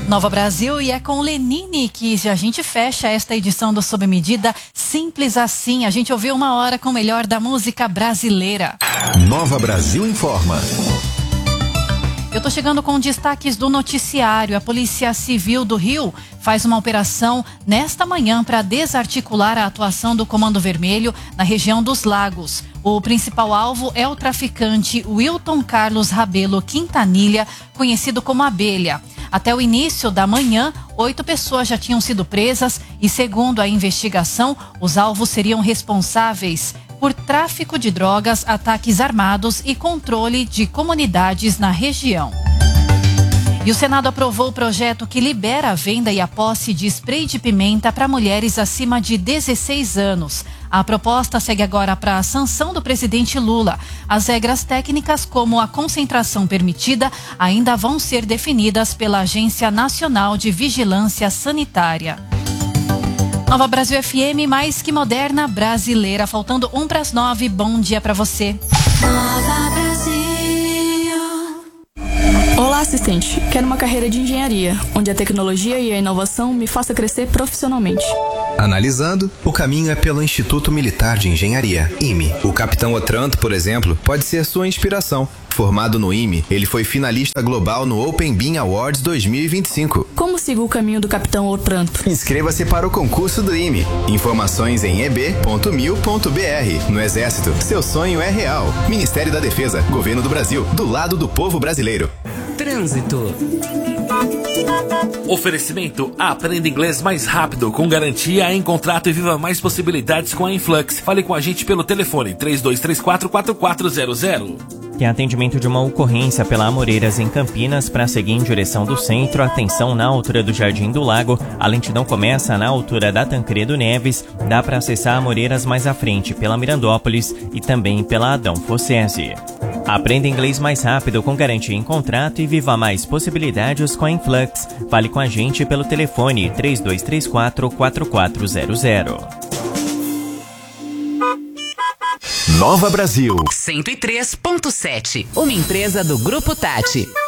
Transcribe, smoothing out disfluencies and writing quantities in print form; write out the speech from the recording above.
Nova Brasil, e é com o Lenine que a gente fecha esta edição do Sob Medida. Simples assim, a gente ouviu uma hora com o melhor da música brasileira. Nova Brasil informa. Eu tô chegando com destaques do noticiário. A Polícia Civil do Rio faz uma operação nesta manhã para desarticular a atuação do Comando Vermelho na região dos Lagos. O principal alvo é o traficante Wilton Carlos Rabelo Quintanilha, conhecido como Abelha. Até o início da manhã, 8 pessoas já tinham sido presas e, segundo a investigação, os alvos seriam responsáveis por tráfico de drogas, ataques armados e controle de comunidades na região. E o Senado aprovou o projeto que libera a venda e a posse de spray de pimenta para mulheres acima de 16 anos. A proposta segue agora para a sanção do presidente Lula. As regras técnicas, como a concentração permitida, ainda vão ser definidas pela Agência Nacional de Vigilância Sanitária. Nova Brasil FM, mais que moderna, brasileira. Faltando 8:50. Bom dia para você. Nova Brasil. Olá, assistente. Quero uma carreira de engenharia, onde a tecnologia e a inovação me faça crescer profissionalmente. Analisando, o caminho é pelo Instituto Militar de Engenharia, IME. O capitão Otranto, por exemplo, pode ser sua inspiração. Formado no IME, ele foi finalista global no Open Beam Awards 2025. Como sigo o caminho do capitão Otranto? Inscreva-se para o concurso do IME. Informações em eb.mil.br. No Exército, seu sonho é real. Ministério da Defesa, Governo do Brasil, do lado do povo brasileiro. Trânsito. Oferecimento: aprenda inglês mais rápido, com garantia em contrato, e viva mais possibilidades com a Influx. Fale com a gente pelo telefone 3234-4400. Tem atendimento de uma ocorrência pela Amoreiras em Campinas para seguir em direção do centro. Atenção na altura do Jardim do Lago. A lentidão começa na altura da Tancredo Neves. Dá para acessar Amoreiras mais à frente pela Mirandópolis e também pela Adão Fossesi. Aprenda inglês mais rápido, com garantia em contrato, e viva mais possibilidades com a Influx. Fale com a gente pelo telefone 3234-4400. Nova Brasil 103.7, uma empresa do Grupo Tati.